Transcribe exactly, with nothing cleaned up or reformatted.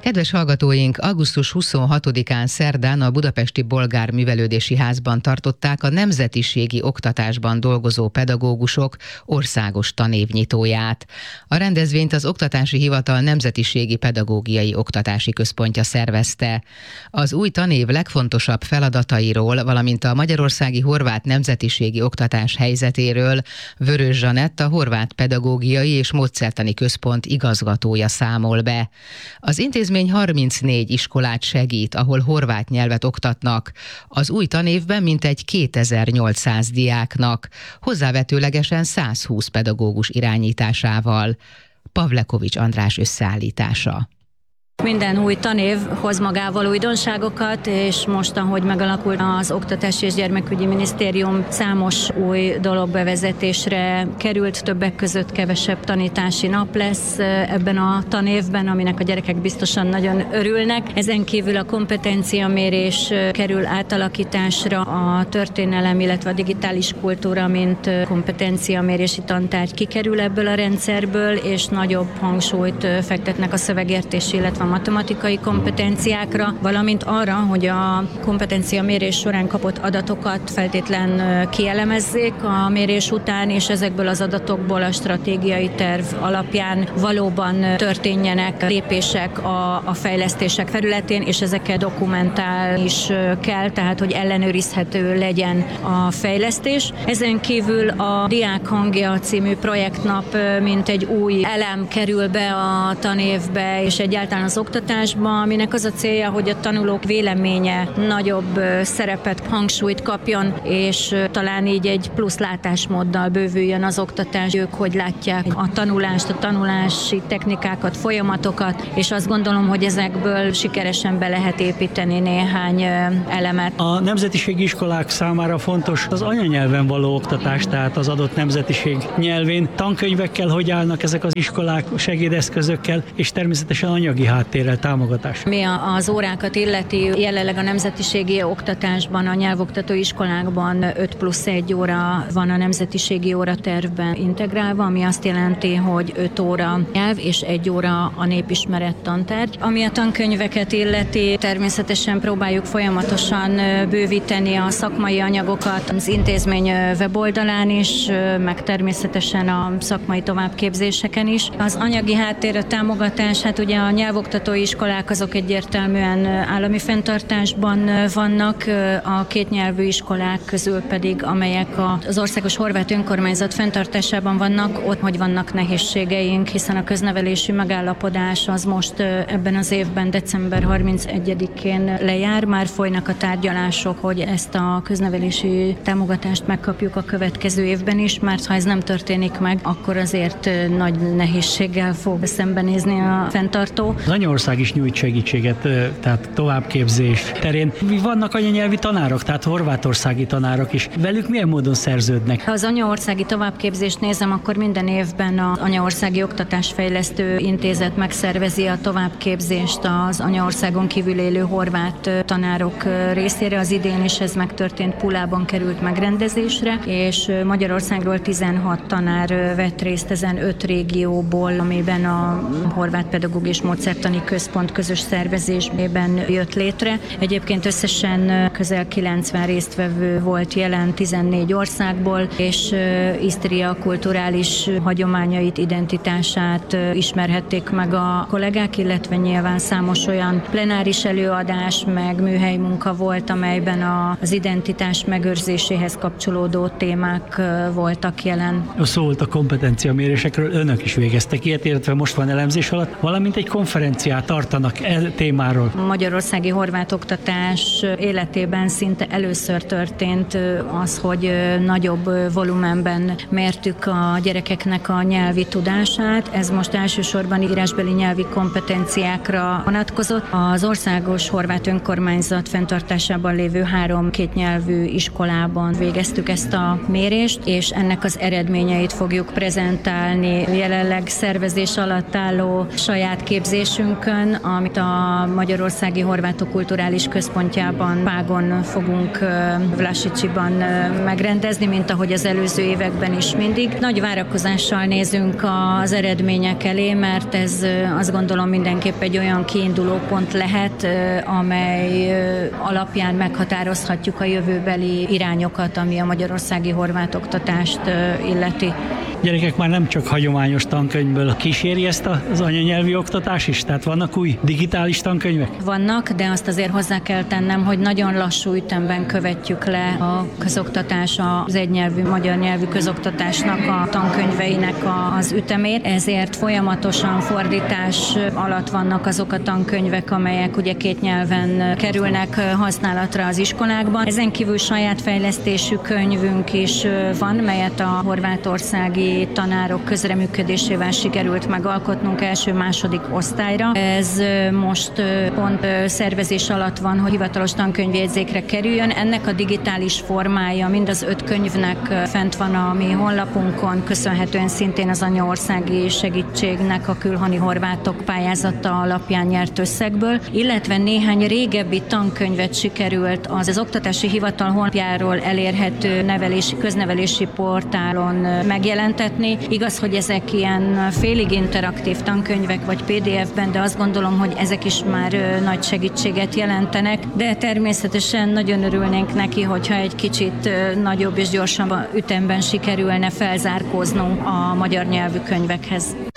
Kedves hallgatóink, augusztus huszonhatodikán szerdán a Budapesti Bolgár Művelődési Házban tartották a nemzetiségi oktatásban dolgozó pedagógusok országos tanévnyitóját. A rendezvényt az Oktatási Hivatal Nemzetiségi Pedagógiai Oktatási Központja szervezte. Az új tanév legfontosabb feladatairól, valamint a magyarországi horvát nemzetiségi oktatás helyzetéről Vörös Zsanett, a Horvát Pedagógiai és Módszertani Központ igazgatója számol be. Az intézmény harmincnégy iskolát segít, ahol horvát nyelvet oktatnak. Az új tanévben mintegy kétezer-nyolcszáz diáknak, hozzávetőlegesen százhúsz pedagógus irányításával. Pavlekovics András összeállítása. Minden új tanév hoz magával újdonságokat, és most, ahogy megalakult az Oktatási és Gyermekügyi Minisztérium, számos új dolog bevezetésre került, többek között kevesebb tanítási nap lesz ebben a tanévben, aminek a gyerekek biztosan nagyon örülnek. Ezen kívül a kompetenciamérés kerül átalakításra, a történelem, illetve a digitális kultúra, mint kompetenciamérési tantárgy kikerül ebből a rendszerből, és nagyobb hangsúlyt fektetnek a szövegértési, illetve matematikai kompetenciákra, valamint arra, hogy a kompetenciamérés során kapott adatokat feltétlen kielemezzék a mérés után, és ezekből az adatokból a stratégiai terv alapján valóban történjenek lépések a, a fejlesztések területén, és ezeket dokumentál is kell, tehát hogy ellenőrizhető legyen a fejlesztés. Ezen kívül a Diák Hangja című projektnap mint egy új elem kerül be a tanévbe, és egyáltalán az oktatásban, aminek az a célja, hogy a tanulók véleménye nagyobb szerepet, hangsúlyt kapjon, és talán így egy plusz látásmóddal bővüljön az oktatás. Ők hogy látják a tanulást, a tanulási technikákat, folyamatokat, és azt gondolom, hogy ezekből sikeresen be lehet építeni néhány elemet. A nemzetiségi iskolák számára fontos az anyanyelven való oktatás, tehát az adott nemzetiség nyelvén. Tankönyvekkel hogy állnak ezek az iskolák, segédeszközökkel, és természetesen anyagi háttérrel, támogatás. Mi az órákat illeti, jelenleg a nemzetiségi oktatásban, a nyelvoktató iskolákban öt plusz egy óra van a nemzetiségi óratervben integrálva, ami azt jelenti, hogy öt óra nyelv és egy óra a népismeret tantárgy. Ami a tankönyveket illeti, természetesen próbáljuk folyamatosan bővíteni a szakmai anyagokat az intézmény weboldalán is, meg természetesen a szakmai továbbképzéseken is. Az anyagi háttér, a támogatás, hát ugye a nyelvoktató iskolák azok egyértelműen állami fenntartásban vannak, a kétnyelvű iskolák közül pedig, amelyek az Országos Horvát Önkormányzat fenntartásában vannak, ott hogy vannak nehézségeink, hiszen a köznevelési megállapodás az most ebben az évben december harmincegyedikén lejár, már folynak a tárgyalások, hogy ezt a köznevelési támogatást megkapjuk a következő évben is, mert ha ez nem történik meg, akkor azért nagy nehézséggel fog szembenézni a fenntartó. Az anyaország is nyújt segítséget, tehát továbbképzés terén. Vannak anyanyelvi tanárok, tehát horvátországi tanárok is. Velük milyen módon szerződnek? Ha az anyaországi továbbképzést nézem, akkor minden évben az Anyaországi Oktatásfejlesztő Intézet megszervezi a továbbképzést az anyaországon kívül élő horvát tanárok részére. Az idén is ez megtörtént, Pulában került megrendezésre, és Magyarországról tizenhat tanár vett részt ezen öt régióból, amiben a Horvát Pedagógiai és Módszertani Központ közös szervezésében jött létre. Egyébként összesen közel kilencven résztvevő volt jelen tizennégy országból, és Isztria kulturális hagyományait, identitását ismerhették meg a kollégák, illetve nyilván számos olyan plenáris előadás, meg műhelyi munka volt, amelyben az identitás megőrzéséhez kapcsolódó témák voltak jelen. Szó volt a kompetenciamérésekről, önök is végeztek ilyet, illetve most van elemzés alatt, valamint egy konferenciát tartanak e témáról. A magyarországi horvát oktatás életében szinte először történt az, hogy nagyobb volumenben mértük a gyerekeknek a nyelvi tudását. Ez most elsősorban írásbeli nyelvi kompetenciákra vonatkozott. Az Országos Horvát Önkormányzat fenntartásában lévő három kétnyelvű iskolában végeztük ezt a mérést, és ennek az eredményeit fogjuk prezentálni jelenleg szervezés alatt álló saját képzésünk rendezvényünkön, amit a Magyarországi Horvátok Kulturális Központjában, Págon fogunk Vlasicsiban megrendezni, mint ahogy az előző években is mindig. Nagy várakozással nézünk az eredmények elé, mert ez azt gondolom mindenképp egy olyan kiinduló pont lehet, amely alapján meghatározhatjuk a jövőbeli irányokat, ami a magyarországi horvát oktatást illeti. Gyerekek már nem csak hagyományos tankönyvből kíséri ezt az anyanyelvi oktatás is? Tehát vannak új digitális tankönyvek? Vannak, de azt azért hozzá kell tennem, hogy nagyon lassú ütemben követjük le a közoktatás, az egynyelvű, magyar nyelvű közoktatásnak a tankönyveinek az ütemét, ezért folyamatosan fordítás alatt vannak azok a tankönyvek, amelyek ugye két nyelven kerülnek használatra az iskolákban. Ezen kívül saját fejlesztésű könyvünk is van, melyet a horvátországi tanárok közreműködésével sikerült megalkotnunk első-második osztályra. Ez most pont szervezés alatt van, hogy hivatalos tankönyvjegyzékre kerüljön. Ennek a digitális formája mind az öt könyvnek fent van a mi honlapunkon, köszönhetően szintén az anyaországi segítségnek a külhoni horvátok pályázata alapján nyert összegből, illetve néhány régebbi tankönyvet sikerült az, az Oktatási Hivatal honlapjáról elérhető nevelési, köznevelési portálon megjelentetni. Igaz, hogy ezek ilyen félig interaktív tankönyvek vagy pé dé ef-ben, de azt gondolom, hogy ezek is már nagy segítséget jelentenek, de természetesen nagyon örülnénk neki, hogyha egy kicsit nagyobb és gyorsabb ütemben sikerülne felzárkóznunk a magyar nyelvű könyvekhez.